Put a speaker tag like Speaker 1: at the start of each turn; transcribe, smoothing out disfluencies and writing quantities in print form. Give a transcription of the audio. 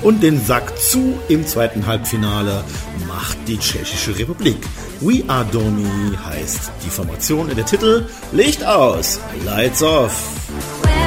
Speaker 1: Und den Sack zu im zweiten Halbfinale macht die Tschechische Republik. We Are Domi heißt die Formation. Der Titel: Licht aus, Lights off.